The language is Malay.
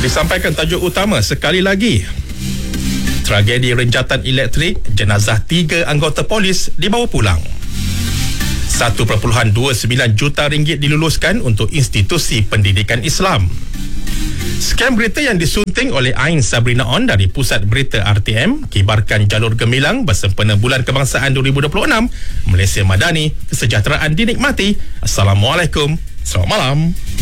Disampaikan tajuk utama sekali lagi. Tragedi renjatan elektrik, jenazah 3 anggota polis dibawa pulang. 1.29 juta ringgit diluluskan untuk institusi pendidikan Islam. Skam berita yang disunting oleh Ain Sabrina On dari Pusat Berita RTM, kibarkan jalur gemilang bersempena Bulan Kebangsaan 2026, Malaysia Madani, kesejahteraan dinikmati. Assalamualaikum, selamat malam.